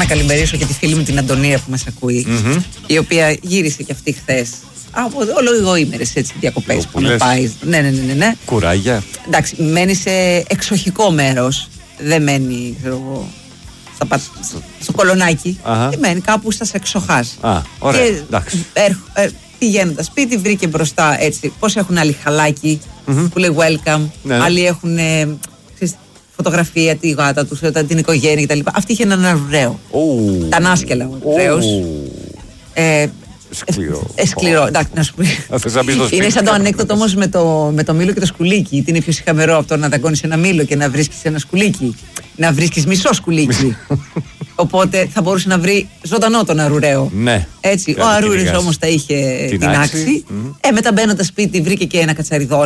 να καλημερίσω και τη φίλη μου την Αντωνία που μας ακούει, η οποία γύρισε και αυτή χθες από ολογοήμερες διακοπές που με πάει. Ναι. Κουράγια. Εντάξει, μένει σε εξοχικό μέρος. Δεν μένει, ξέρω εγώ, στο Κολονάκι. Και μένει κάπου στα εξοχάς. Ωραία, εντάξει. Πηγαίνοντα σπίτι, βρήκε μπροστά έτσι. Πώς έχουν άλλοι χαλάκι που λέει welcome, άλλοι έχουν φωτογραφία, τη γάτα τους, την οικογένεια κτλ. Αυτή είχε έναν αρουραίο. Τα νάσκελα ο αρουραίος. Σκληρό. Εντάξει, να σου πω. Είναι σαν το ανέκδοτο όμως με το μήλο και το σκουλίκι. Τι είναι πιο συχαμερό από το να δαγκώνεις ένα μήλο και να βρίσκεις ένα σκουλίκι. Να βρίσκεις μισό σκουλίκι. Οπότε θα μπορούσε να βρει ζωντανό τον αρουραίο. Ναι. Έτσι. Ο αρούρης όμως τα είχε την άξη. Μετά μπαίνοντας σπίτι βρήκε και ένα κατσαριδό.